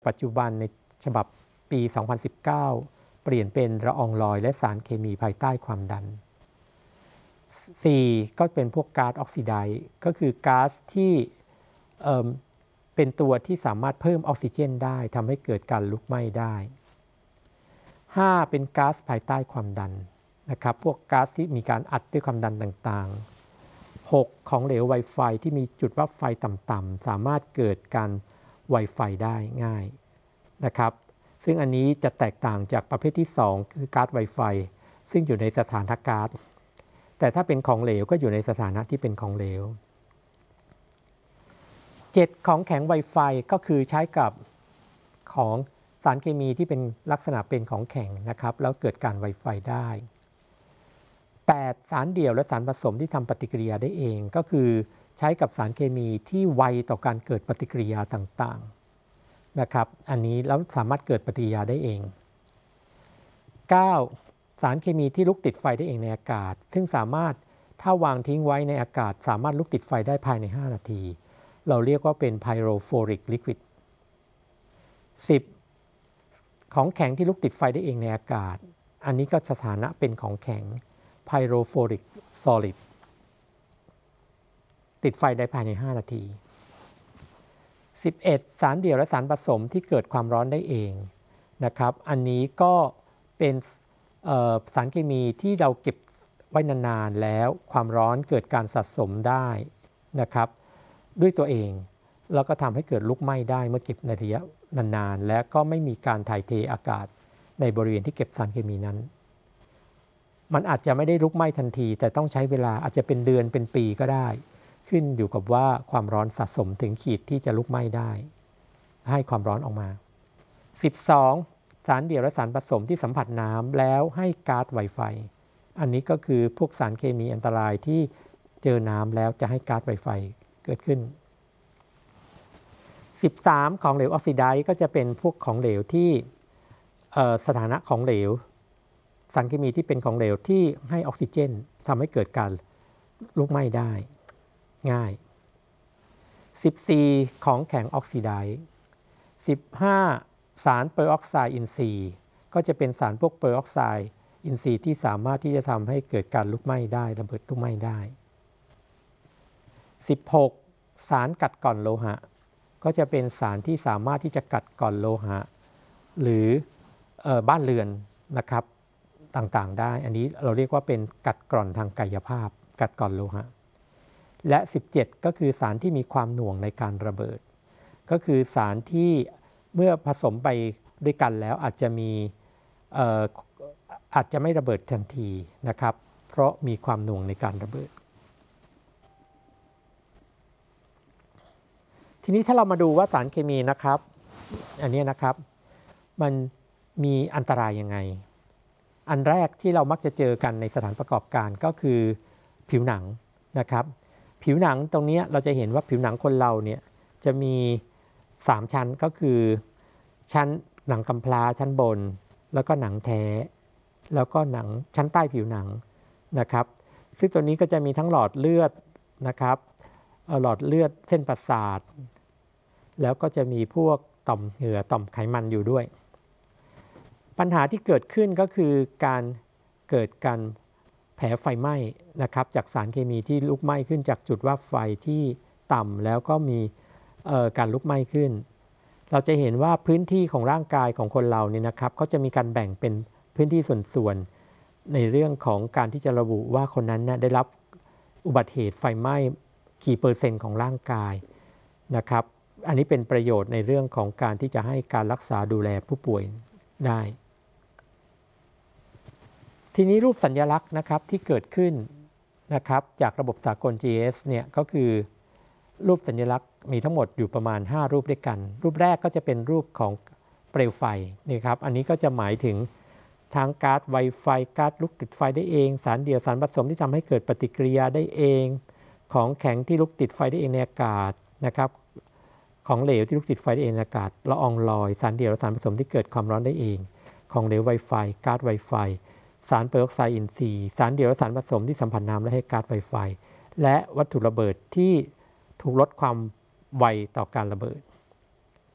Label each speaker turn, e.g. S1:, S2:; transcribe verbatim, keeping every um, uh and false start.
S1: ปัจจุบันในฉบับปี สองพันสิบเก้า เปลี่ยนเป็นละอองลอยและสารเคมีภายใต้ความดัน สี่ ก็เป็นพวกก๊าซออกซิไดซ์ก็คือก๊าซที่เอ่อเป็นตัวที่สามารถเพิ่มออกซิเจนได้ทำให้เกิดการลุกไหม้ได้ ห้า เป็นก๊าซภายใต้ความดันนะครับพวกก๊าซที่มีการอัดด้วยความดันต่างๆ หก ของเหลวไวไฟที่มีจุดวัดไฟต่ำๆสามารถเกิดการไวไฟได้ง่ายนะครับซึ่งอันนี้จะแตกต่างจากประเภทที่สองคือก๊าซไวไฟซึ่งอยู่ในสถานะก๊าซแต่ถ้าเป็นของเหลวก็อยู่ในสถานะที่เป็นของเหลว เจ็ด ของแข็งไวไฟก็คือใช้กับของสารเคมีที่เป็นลักษณะเป็นของแข็งนะครับแล้วเกิดการไวไฟได้ แปด สารเดี่ยวและสารผสมที่ทำปฏิกิริยาได้เองก็คือใช้กับสารเคมีที่ไวต่อการเกิดปฏิกิริยาต่างๆนะครับอันนี้แล้วสามารถเกิดปฏิกิริยาได้เอง เก้า สารเคมีที่ลุกติดไฟได้เองในอากาศซึ่งสามารถถ้าวางทิ้งไว้ในอากาศสามารถลุกติดไฟได้ภายในห้านาทีเราเรียกว่าเป็น pyrophoric liquid สิบ ของแข็งที่ลุกติดไฟได้เองในอากาศอันนี้ก็สถานะเป็นของแข็ง pyrophoric solid ติดไฟได้ภายในห้านาที สิบเอ็ด สารเดี่ยวและสารผสมที่เกิดความร้อนได้เองนะครับอันนี้ก็เป็นสารเคมีที่เราเก็บไว้นานๆแล้วความร้อนเกิดการสะสมได้นะครับด้วยตัวเองแล้วก็ทำให้เกิดลุกไหม้ได้เมื่อเก็บในระยะนานๆและก็ไม่มีการถ่ายเทอากาศในบริเวณที่เก็บสารเคมีนั้นมันอาจจะไม่ได้ลุกไหม้ทันทีแต่ต้องใช้เวลาอาจจะเป็นเดือนเป็นปีก็ได้ขึ้นอยู่กับว่าความร้อนสะสมถึงขีดที่จะลุกไหม้ได้ให้ความร้อนออกมา สิบสอง สารเดี่ยวและสารผสมที่สัมผัสน้ำแล้วให้ก๊าซไวไฟอันนี้ก็คือพวกสารเคมีอันตรายที่เจอน้ำแล้วจะให้ก๊าซไวไฟเกิดขึ้น สิบสาม ของเหลวออกซิไดซ์ก็จะเป็นพวกของเหลวที่สถานะของเหลวสารเคมีที่เป็นของเหลวที่ให้ออกซิเจนทำให้เกิดการลุกไหม้ได้ง่าย สิบสี่ ของแข็งออกซิไดซ์ สิบห้า สารเปอร์ออกไซด์อินทรีย์ก็จะเป็นสารพวกเปอร์ออกไซด์อินทรีย์ที่สามารถที่จะทำให้เกิดการลุกไหม้ได้ระเบิดลุกไหม้ได้ สิบหก สารกัดกร่อนโลหะก็จะเป็นสารที่สามารถที่จะกัดกร่อนโลหะหรือเอ่อบ้านเรือนนะครับต่างๆได้อันนี้เราเรียกว่าเป็นกัดกร่อนทางกายภาพกัดกร่อนโลหะและสิบเจ็ดก็คือสารที่มีความหน่วงในการระเบิดก็คือสารที่เมื่อผสมไปด้วยกันแล้วอาจจะมีเอ่ออาจจะไม่ระเบิดทันทีนะครับเพราะมีความหน่วงในการระเบิดทีนี้ถ้าเรามาดูว่าสารเคมีนะครับอันนี้นะครับมันมีอันตรายยังไงอันแรกที่เรามักจะเจอกันในสถานประกอบการก็คือผิวหนังนะครับผิวหนังตรงนี้เราจะเห็นว่าผิวหนังคนเราเนี่ยจะมีสามชั้นก็คือชั้นหนังกำพร้าชั้นบนแล้วก็หนังแท้แล้วก็หนังชั้นใต้ผิวหนังนะครับซึ่งตัวนี้ก็จะมีทั้งหลอดเลือดนะครับหลอดเลือดเส้นประสาทแล้วก็จะมีพวกต่อมเหงื่อต่อมไขมันอยู่ด้วยปัญหาที่เกิดขึ้นก็คือการเกิดการแผลไฟไหม้นะครับจากสารเคมีที่ลุกไหม้ขึ้นจากจุดวัดไฟที่ต่ำแล้วก็มีการลุกไหม้ขึ้นเราจะเห็นว่าพื้นที่ของร่างกายของคนเราเนี่ยนะครับก็จะมีการแบ่งเป็นพื้นที่ส่วนๆในเรื่องของการที่จะระบุว่าคนนั้นนะได้รับอุบัติเหตุไฟไหม้กี่เปอร์เซ็นต์ของร่างกายนะครับอันนี้เป็นประโยชน์ในเรื่องของการที่จะให้การรักษาดูแลผู้ป่วยได้ทีนี้รูปสัญลักษณ์นะครับที่เกิดขึ้นนะครับจากระบบสากล จี เอส เนี่ยก็คือรูปสัญลักษณ์มีทั้งหมดอยู่ประมาณห้ารูปด้วยกันรูปแรกก็จะเป็นรูปของเปลวไฟนี่ครับอันนี้ก็จะหมายถึงทางก๊าซไวไฟก๊าซลุกติดไฟได้เองสารเดี่ยวสารผสมที่ทำให้เกิดปฏิกิริยาได้เองของแข็งที่ลุกติดไฟได้เองในอากาศนะครับของเหลวที่ลุกติดไฟได้เองในอากาศละอองลอยสารเดี่ยวและสารผสมที่เกิดความร้อนได้เองของเหลวไวไฟก๊าซไวไฟสารเปอร์ออกไซด์อินทรีย์สารเดี่ยวและสารผสมที่สัมผัสน้ำและให้ก๊าซไวไฟและวัตถุระเบิดที่ถูกลดความไวต่อการระเบิด